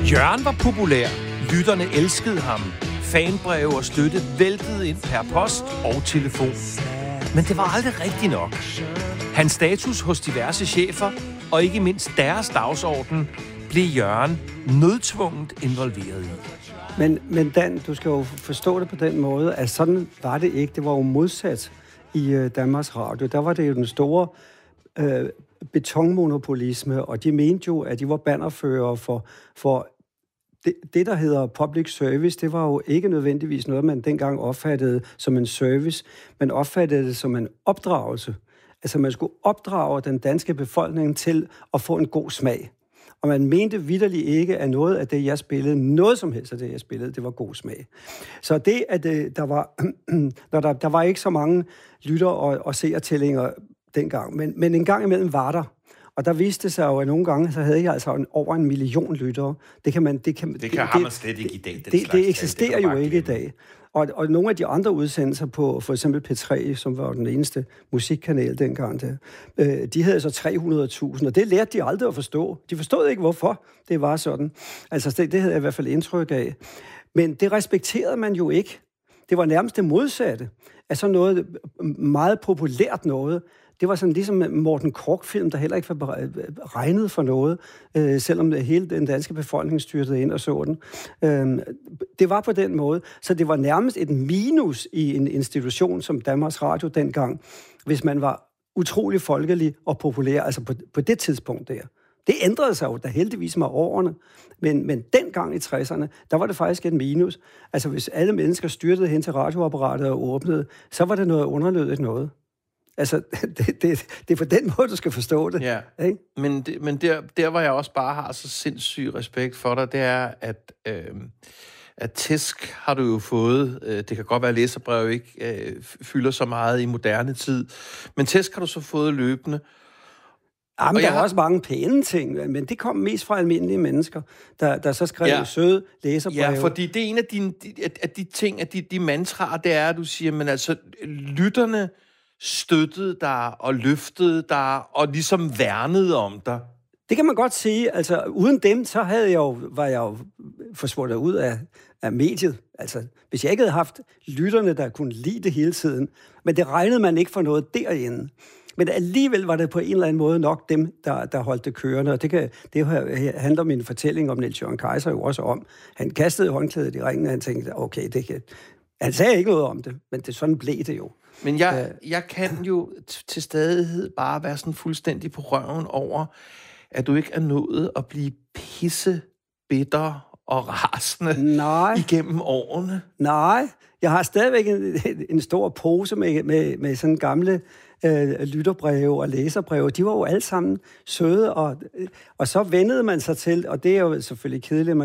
Jørgen var populær. Lytterne elskede ham. Fanbreve og støtte væltede ind per post og telefon. Men det var aldrig rigtigt nok. Hans status hos diverse chefer, og ikke mindst deres dagsorden, blev Jørgen nødtvunget involveret i. Men Dan, du skal jo forstå det på den måde, at sådan var det ikke. Det var jo modsat i Danmarks Radio. Der var det jo den store betonmonopolisme, og de mente jo, at de var bannerførere for det, der hedder public service. Det var jo ikke nødvendigvis noget, man dengang opfattede som en service. Man opfattede det som en opdragelse. Altså, man skulle opdrage den danske befolkning til at få en god smag. Og man mente vitterligt ikke, at noget af det, jeg spillede, noget som helst af det, jeg spillede, det var god smag. Så det, at der var ikke så mange lytter og seertællinger dengang, men en gang imellem var der. Og der viste det sig jo, at nogle gange, så havde jeg altså over 1 million lyttere. Det har man slet ikke i dag. Det eksisterer jo ikke i dag. Og nogle af de andre udsendelser på for eksempel P3, som var den eneste musikkanal dengang, de havde så 300.000, og det lærte de aldrig at forstå. De forstod ikke, hvorfor det var sådan. Altså, det havde jeg i hvert fald indtryk af. Men det respekterede man jo ikke. Det var nærmest det modsatte. Altså noget meget populært noget. Det var sådan ligesom Morten Korch-film, der heller ikke var regnet for noget, selvom hele den danske befolkning styrtede ind og så den. Det var på den måde. Så det var nærmest et minus i en institution som Danmarks Radio dengang, hvis man var utrolig folkelig og populær, altså på det tidspunkt der. Det ændrede sig jo da heldigvis med årene, men dengang i 60'erne, der var det faktisk et minus. Altså hvis alle mennesker styrtede hen til radioapparatet og åbnede, så var det noget underlødigt noget. Altså, det er på den måde, du skal forstå det. Ja, ikke? Men der, hvor jeg også bare har så sindssyg respekt for dig, det er, at tæsk har du jo fået. Det kan godt være, at læserbrev ikke fylder så meget i moderne tid, men tæsk har du så fået løbende. Jamen, der var også mange pæne ting, men det kom mest fra almindelige mennesker, der så skrev søde læserbreve. Ja, fordi det er en af de ting, af de mantraer, det er, at du siger, men altså, lytterne støttede dig og løftede dig og ligesom værnede om dig. Det kan man godt sige. Altså, uden dem, så var jeg jo forsvundet ud af mediet. Altså, hvis jeg ikke havde haft lytterne, der kunne lide det hele tiden. Men det regnede man ikke for noget derinde. Men alligevel var det på en eller anden måde nok dem, der holdt det kørende. Og det handler min fortælling om Niels Jørgen Kaiser jo også om. Han kastede håndklædet i ringen, og han tænkte, okay, han sagde ikke noget om det, men sådan blev det jo. Men jeg kan jo til stadighed bare være sådan fuldstændig på røven over, at du ikke er nået at blive pissebitter og rasende igennem årene. Nej, jeg har stadigvæk en stor pose med sådan gamle lytterbreve og læserbreve. De var jo alle sammen søde, og så vendede man sig til, og det er jo selvfølgelig kedeligt,